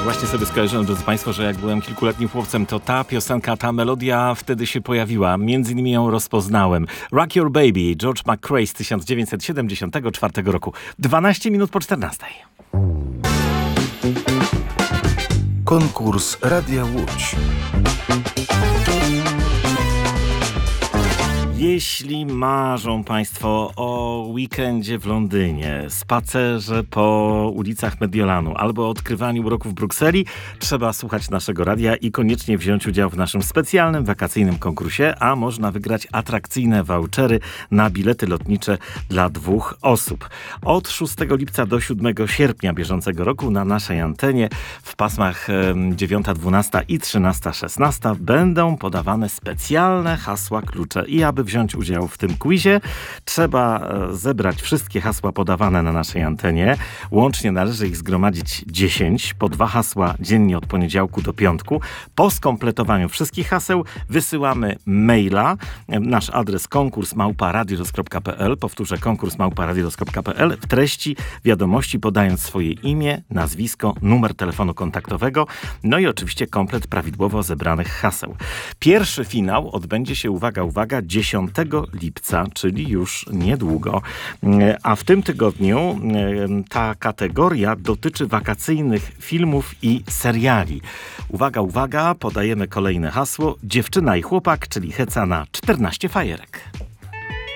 Właśnie sobie skojarzyłem, drodzy Państwo, że jak byłem kilkuletnim chłopcem, to ta piosenka, ta melodia wtedy się pojawiła. Między innymi ją rozpoznałem. Rock Your Baby, George McCrae z 1974 roku. 12 minut po 14. Konkurs Radia Łódź. Jeśli marzą Państwo o weekendzie w Londynie, spacerze po ulicach Mediolanu albo odkrywaniu uroków Brukseli, trzeba słuchać naszego radia i koniecznie wziąć udział w naszym specjalnym wakacyjnym konkursie, a można wygrać atrakcyjne vouchery na bilety lotnicze dla 2 osób. Od 6 lipca do 7 sierpnia bieżącego roku na naszej antenie w pasmach 9:12 i 13:16 będą podawane specjalne hasła klucze i aby wziąć udział w tym quizie, trzeba zebrać wszystkie hasła podawane na naszej antenie. Łącznie należy ich zgromadzić 10, po 2 hasła dziennie od poniedziałku do piątku. Po skompletowaniu wszystkich haseł wysyłamy maila. Nasz adres konkurs@radiorz.pl. Powtórzę, konkurs@radiorz.pl. W treści wiadomości podając swoje imię, nazwisko, numer telefonu kontaktowego, no i oczywiście komplet prawidłowo zebranych haseł. Pierwszy finał odbędzie się, uwaga, 10 lipca, czyli już niedługo. A w tym tygodniu ta kategoria dotyczy wakacyjnych filmów i seriali. Uwaga, podajemy kolejne hasło. Dziewczyna i chłopak, czyli Heca na 14 fajerek.